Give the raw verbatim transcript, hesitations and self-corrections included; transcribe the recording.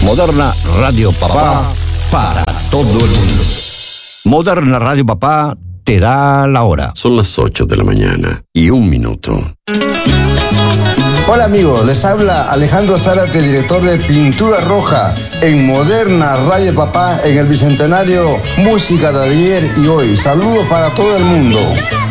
Moderna Radio Papá para todo el mundo. Moderna Radio Papá te da la hora. Son las ocho de la mañana y un minuto. Hola amigos, les habla Alejandro Zárate, director de Pintura Roja en Moderna Radio Papá en el Bicentenario Música de ayer y hoy. Saludos para todo el mundo.